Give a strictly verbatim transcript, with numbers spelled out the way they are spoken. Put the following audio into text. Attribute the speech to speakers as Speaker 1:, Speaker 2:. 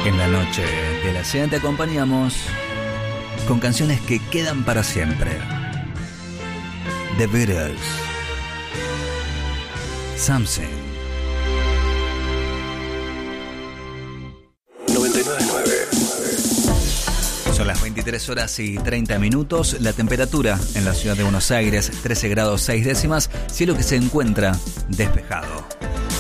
Speaker 1: En la noche de la cena te acompañamos con canciones que quedan para siempre. The Beatles, Something.
Speaker 2: noventa y nueve punto nueve.
Speaker 1: Son las veintitrés horas y treinta minutos. La temperatura en la ciudad de Buenos Aires, trece grados seis décimas. Cielo que se encuentra despejado.